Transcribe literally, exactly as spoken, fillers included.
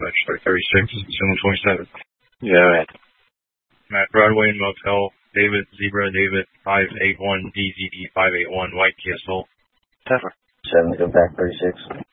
Bachelor thirty-six, December twenty-seventh. Yeah, all right. Matt Broadway, Motel, David, Zebra, David, five eight one, D Z D five eight one, White Kia Soul. Tougher. seven, go back thirty-six.